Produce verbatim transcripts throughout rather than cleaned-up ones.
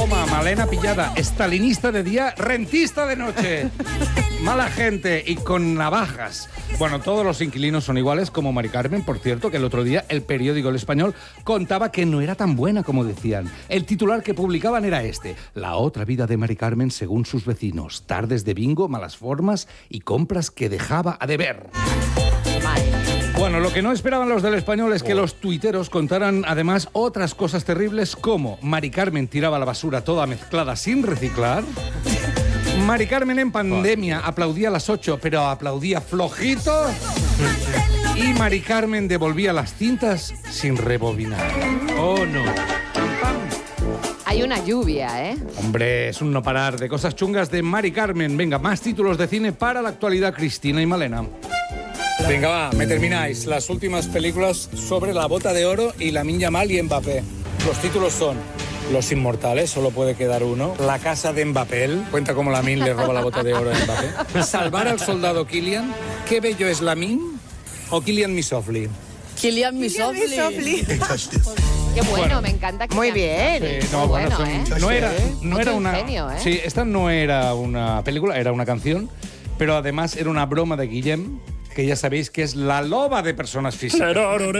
Toma, Malena pillada, estalinista de día, rentista de noche. Mala gente y con navajas. Bueno, todos los inquilinos son iguales, como Mari Carmen, por cierto, que el otro día el periódico El Español contaba que no era tan buena como decían. El titular que publicaban era este: la otra vida de Mari Carmen según sus vecinos. Tardes de bingo, malas formas y compras que dejaba a deber. Bueno, lo que no esperaban los del Español es que los tuiteros contaran además otras cosas terribles, como Mari Carmen tiraba la basura toda mezclada sin reciclar. Mari Carmen en pandemia aplaudía a las ocho, pero aplaudía flojito. Y Mari Carmen devolvía las cintas sin rebobinar. Oh, no. Hay una lluvia, ¿eh? Hombre, es un no parar de cosas chungas de Mari Carmen. Venga, más títulos de cine para la actualidad, Cristina y Malena. Venga, va, me termináis. Las últimas películas sobre la bota de oro y Lamine Yamal y Mbappé. Los títulos son Los Inmortales, solo puede quedar uno. La casa de Mbappé, cuenta cómo Lamine le roba la bota de oro a Mbappé. Salvar al soldado Kylian. Qué bello es Lamine. O Kylian Misofli. Kylian Misofli. Qué bueno, bueno, me encanta. Muy bien. Sí, no, bueno, bueno, son, ¿eh? no era, no Mucho era una. ingenio, ¿eh? Sí, esta no era una película, era una canción, pero además era una broma de Guillem, que ya sabéis que es la loba de personas físicas.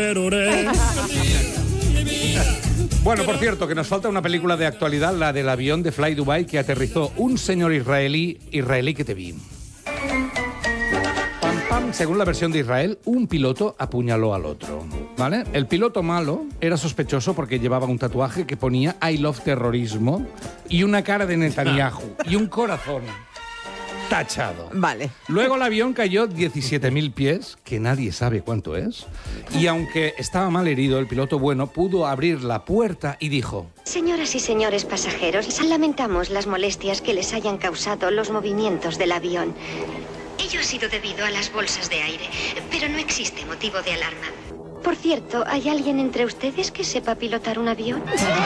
Bueno, por cierto, que nos falta una película de actualidad, la del avión de Fly Dubai que aterrizó un señor israelí, israelí que te vi. Pam, pam, según la versión de Israel, un piloto apuñaló al otro, ¿vale? El piloto malo era sospechoso porque llevaba un tatuaje que ponía I love terrorismo y una cara de Netanyahu y un corazón. Tachado. Vale. Luego el avión cayó diecisiete mil pies, que nadie sabe cuánto es, y aunque estaba mal herido, el piloto bueno pudo abrir la puerta y dijo: Señoras y señores pasajeros, lamentamos las molestias que les hayan causado los movimientos del avión. Ello ha sido debido a las bolsas de aire, pero no existe motivo de alarma. Por cierto, ¿hay alguien entre ustedes que sepa pilotar un avión?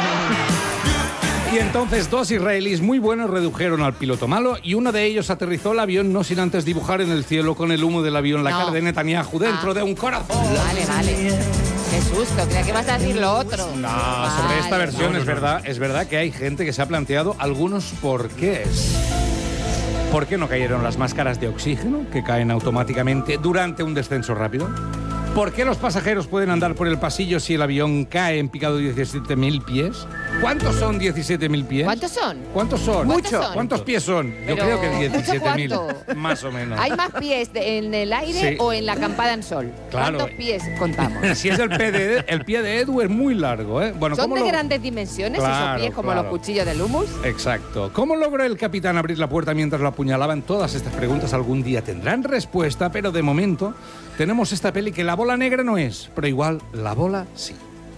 Y entonces dos israelíes muy buenos redujeron al piloto malo y uno de ellos aterrizó el avión no sin antes dibujar en el cielo con el humo del avión la No. cara de Netanyahu dentro Ah. de un corazón. Vale, vale. Qué susto, creía que vas a decir lo otro. No, Vale. sobre esta versión es verdad, es verdad que hay gente que se ha planteado algunos porqués. ¿Por qué no cayeron las máscaras de oxígeno que caen automáticamente durante un descenso rápido? ¿Por qué los pasajeros pueden andar por el pasillo si el avión cae en picado de diecisiete mil pies? ¿Cuántos son diecisiete mil pies? ¿Cuántos son? ¿Cuántos son? Mucho. ¿Cuántos pies son? Yo Pero, creo que diecisiete mil, ¿mucho más o menos. ¿Hay más pies de- en el aire Sí. o en la acampada en sol? Claro. ¿Cuántos pies contamos? Si es el pie de, el pie de Edu es muy largo, ¿eh? Bueno, ¿Son ¿cómo de lo- grandes dimensiones Claro, esos pies como claro. los cuchillos del humus? Exacto. ¿Cómo logró el capitán abrir la puerta mientras lo apuñalaban? Todas estas preguntas algún día tendrán respuesta, pero de momento tenemos esta peli que la bola negra no es, pero igual la bola sí.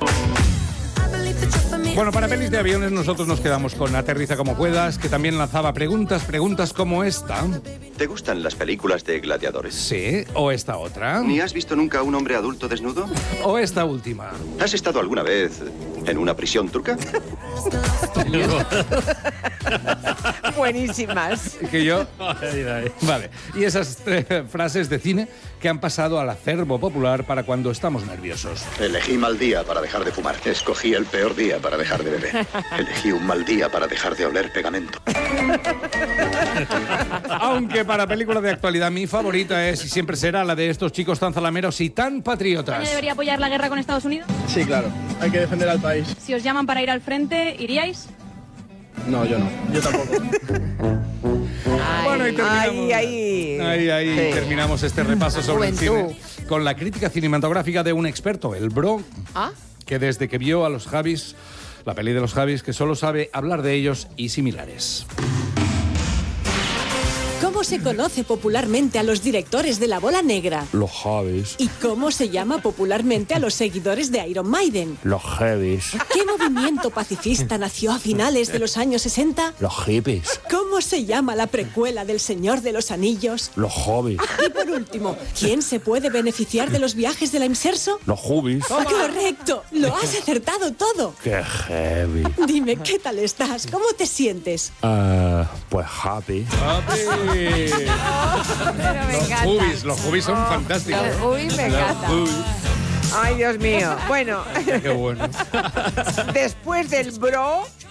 Bueno, para pelis de aviones nosotros nos quedamos con Aterriza como puedas, que también lanzaba preguntas, preguntas como esta. ¿Te gustan las películas de gladiadores? Sí, o esta otra. ¿Ni has visto nunca a un hombre adulto desnudo? O esta última. ¿Has estado alguna vez en una prisión turca? Buenísimas. Que yo... Vale. Y esas tres frases de cine que han pasado al acervo popular para cuando estamos nerviosos. Elegí mal día para dejar de fumar. Escogí el peor día para dejar de beber. Elegí un mal día para dejar de oler pegamento. Aunque para películas de actualidad mi favorita es y siempre será la de estos chicos tan zalameros y tan patriotas. ¿España debería apoyar la guerra con Estados Unidos? Sí, claro. Hay que defender al país. Si os llaman para ir al frente, ¿iríais? No, yo no. Yo tampoco. Bueno, y terminamos, Ahí, ahí. ahí, ahí Sí. terminamos este repaso sobre el Juventud. cine con la crítica cinematográfica de un experto, el Bro, ¿Ah? que desde que vio a los Javis, la peli de los Javis, que solo sabe hablar de ellos y similares. ¿Cómo se conoce popularmente a los directores de La Bola Negra? Los Javis. ¿Y cómo se llama popularmente a los seguidores de Iron Maiden? Los Heavies. ¿Qué movimiento pacifista nació a finales de los años sesenta? Los Hippies. ¿Cómo se llama la precuela del Señor de los Anillos? Los Hobbies. Y por último, ¿quién se puede beneficiar de los viajes de la Inserso? Los Hubbies. ¡Correcto! ¡Lo has acertado todo! Qué heavy. Dime, ¿qué tal estás? ¿Cómo te sientes? Ah, pues happy. Pero me Los encanta. Hubbies, los Hubbies son fantásticos. Los Hubbies me encanta. Ay, Dios mío. Bueno, Qué bueno. después del Bro,